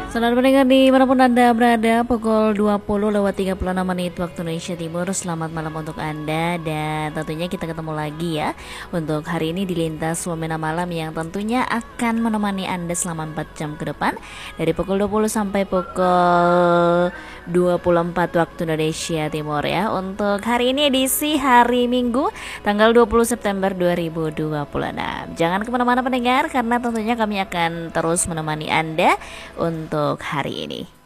Selamat mendengar dimanapun Anda berada, pukul 20:36 waktu Indonesia Timur. Selamat malam untuk Anda, dan tentunya kita ketemu lagi ya untuk hari ini di Lintas Wamena Malam yang tentunya akan menemani Anda selama 4 jam ke depan, dari pukul 20 sampai pukul 24 waktu Indonesia Timur ya. Untuk hari ini edisi hari Minggu tanggal 20 September 2026. Jangan kemana-mana pendengar, karena tentunya kami akan terus menemani Anda untuk hari ini.